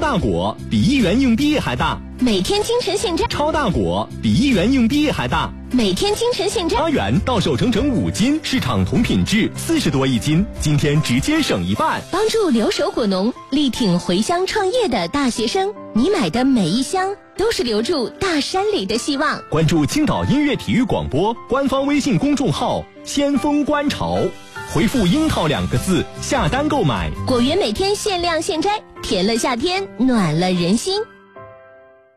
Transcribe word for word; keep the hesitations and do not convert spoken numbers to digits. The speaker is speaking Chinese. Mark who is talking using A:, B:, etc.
A: 大果比一元硬币还大，
B: 每天清晨现摘；
A: 超大果比一元硬币还大，
B: 每天清晨现摘。
A: 八元到手整整五斤，市场同品质四十多一斤，今天直接省一半，
B: 帮助留守果农，力挺回乡创业的大学生。你买的每一箱都是留住大山里的希望。
A: 关注青岛音乐体育广播官方微信公众号先锋观潮，回复樱桃两个字下单购买。
B: 果园每天限量现摘，甜了夏天，暖了人心。